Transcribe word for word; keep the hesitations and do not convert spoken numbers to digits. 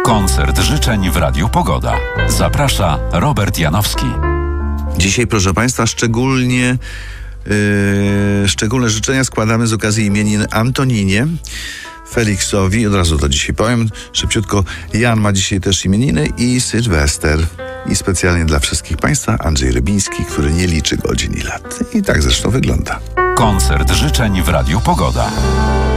Koncert życzeń w Radiu Pogoda. Zaprasza Robert Janowski. Dzisiaj, proszę Państwa, szczególnie yy, szczególne życzenia składamy z okazji imienin Antoninie, Feliksowi, od razu to dzisiaj powiem szybciutko, Jan ma dzisiaj też imieniny i Sylwester. I specjalnie dla wszystkich Państwa Andrzej Rybiński, który nie liczy godzin i lat. I tak zresztą wygląda. Koncert życzeń w Radiu Pogoda.